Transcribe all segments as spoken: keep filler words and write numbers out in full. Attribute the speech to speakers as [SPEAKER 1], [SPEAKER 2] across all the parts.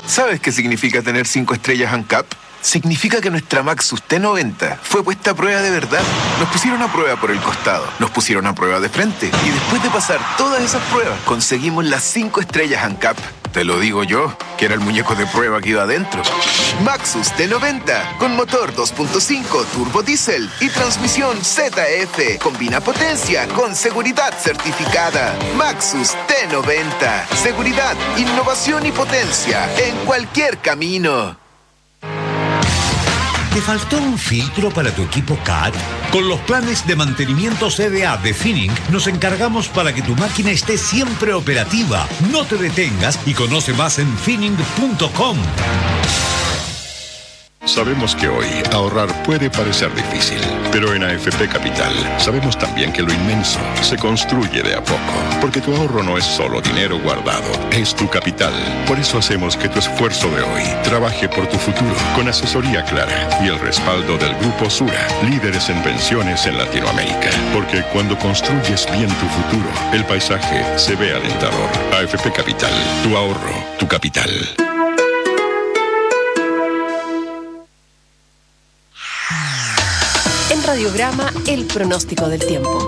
[SPEAKER 1] ¿Sabes qué significa tener cinco estrellas ANCAP? Significa que nuestra Maxus T noventa fue puesta a prueba de verdad. Nos pusieron a prueba por el costado, nos pusieron a prueba de frente y después de pasar todas esas pruebas conseguimos las cinco estrellas ANCAP. Te lo digo yo, que era el muñeco de prueba que iba adentro. Maxus T noventa, con motor dos punto cinco turbo diésel y transmisión Z F. Combina potencia con seguridad certificada. Maxus T noventa. Seguridad, innovación y potencia en cualquier camino.
[SPEAKER 2] ¿Te faltó un filtro para tu equipo C A D? Con los planes de mantenimiento C D A de Finning nos encargamos para que tu máquina esté siempre operativa. No te detengas y conoce más en finning punto com.
[SPEAKER 3] Sabemos que hoy ahorrar puede parecer difícil, pero en A F P Capital sabemos también que lo inmenso se construye de a poco, porque tu ahorro no es solo dinero guardado, es tu capital. Por eso hacemos que tu esfuerzo de hoy trabaje por tu futuro, con asesoría clara y el respaldo del Grupo Sura, líderes en pensiones en Latinoamérica. Porque cuando construyes bien tu futuro, el paisaje se ve alentador. A F P Capital, tu ahorro, tu capital.
[SPEAKER 4] En Radiograma, el pronóstico del tiempo.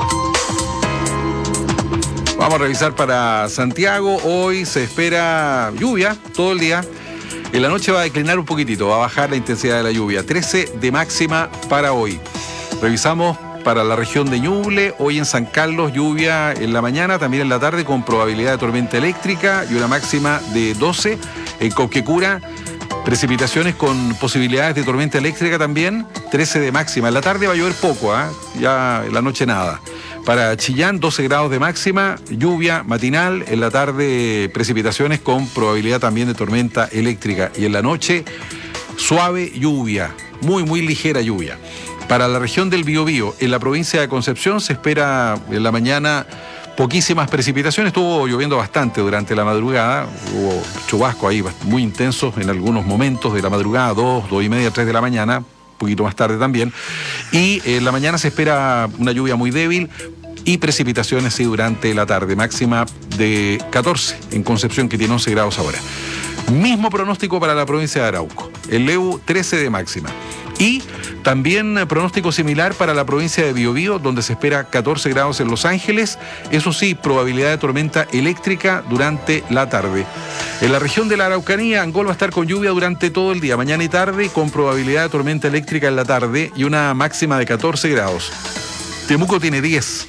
[SPEAKER 5] Vamos a revisar para Santiago. Hoy se espera lluvia todo el día. En la noche va a declinar un poquitito, va a bajar la intensidad de la lluvia. trece de máxima para hoy. Revisamos para la región de Ñuble. Hoy en San Carlos, lluvia en la mañana, también en la tarde, con probabilidad de tormenta eléctrica y una máxima de doce. En Cauquecura, precipitaciones con posibilidades de tormenta eléctrica también, trece de máxima. En la tarde va a llover poco, ¿eh? Ya en la noche nada. Para Chillán, doce grados de máxima, lluvia matinal. En la tarde, precipitaciones con probabilidad también de tormenta eléctrica. Y en la noche, suave lluvia, muy, muy ligera lluvia. Para la región del Biobío, en la provincia de Concepción, se espera en la mañana poquísimas precipitaciones. Estuvo lloviendo bastante durante la madrugada, hubo chubascos ahí muy intensos en algunos momentos de la madrugada, dos, dos y media, tres de la mañana, un poquito más tarde también. Y en la mañana se espera una lluvia muy débil y precipitaciones sí durante la tarde, máxima de catorce en Concepción, que tiene once grados ahora. Mismo pronóstico para la provincia de Arauco, el Leu trece de máxima. Y también pronóstico similar para la provincia de Biobío, donde se espera catorce grados en Los Ángeles. Eso sí, probabilidad de tormenta eléctrica durante la tarde. En la región de la Araucanía, Angol va a estar con lluvia durante todo el día, mañana y tarde, con probabilidad de tormenta eléctrica en la tarde y una máxima de catorce grados. Temuco tiene diez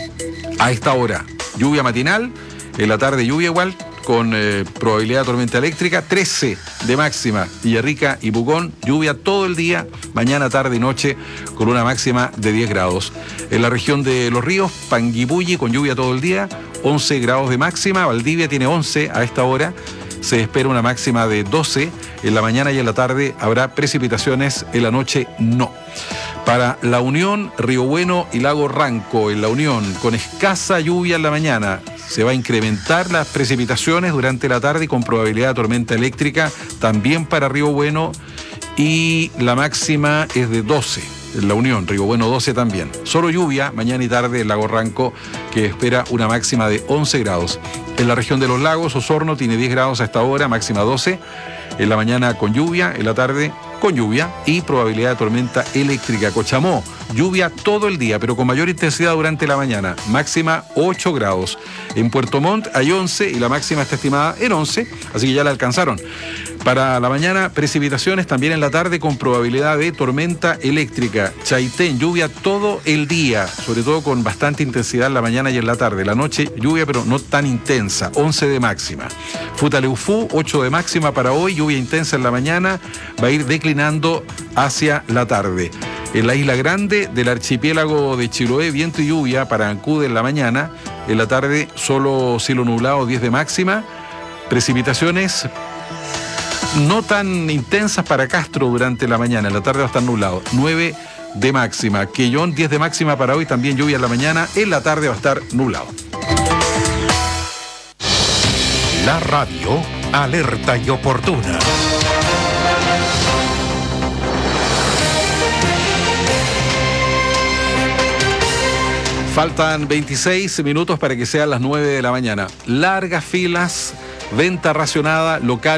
[SPEAKER 5] a esta hora. Lluvia matinal, en la tarde lluvia igual, con eh, probabilidad de tormenta eléctrica, trece de máxima. Villarrica y Pucón, lluvia todo el día, mañana, tarde y noche, con una máxima de diez grados. En la región de Los Ríos, Panguipulli, con lluvia todo el día, once grados de máxima. Valdivia tiene once a esta hora, se espera una máxima de doce. En la mañana y en la tarde habrá precipitaciones, en la noche no. Para La Unión, Río Bueno y Lago Ranco, en La Unión, con escasa lluvia en la mañana, se va a incrementar las precipitaciones durante la tarde y con probabilidad de tormenta eléctrica también para Río Bueno, y la máxima es de doce. En La Unión, Río Bueno doce también. Solo lluvia mañana y tarde en Lago Ranco, que espera una máxima de once grados. En la región de los lagos, Osorno tiene diez grados a esta hora, máxima doce. En la mañana con lluvia, en la tarde con lluvia y probabilidad de tormenta eléctrica. Cochamó, lluvia todo el día, pero con mayor intensidad durante la mañana, máxima ocho grados. En Puerto Montt hay once y la máxima está estimada en once, así que ya la alcanzaron. Para la mañana, precipitaciones también en la tarde con probabilidad de tormenta eléctrica. Chaitén, lluvia todo el día, sobre todo con bastante intensidad en la mañana y en la tarde. La noche, lluvia, pero no tan intensa, once de máxima. Futaleufú, ocho de máxima para hoy, lluvia intensa en la mañana, va a ir declinando hacia la tarde. En la Isla Grande del archipiélago de Chiloé, viento y lluvia para Ancud en la mañana. En la tarde, solo cielo nublado, diez de máxima. Precipitaciones no tan intensas para Castro durante la mañana. En la tarde va a estar nublado, nueve de máxima. Quellón, diez de máxima para hoy, también lluvia en la mañana. En la tarde va a estar nublado.
[SPEAKER 2] La radio, alerta y oportuna.
[SPEAKER 5] Faltan veintiséis minutos para que sean las nueve de la mañana. Largas filas, venta racionada local.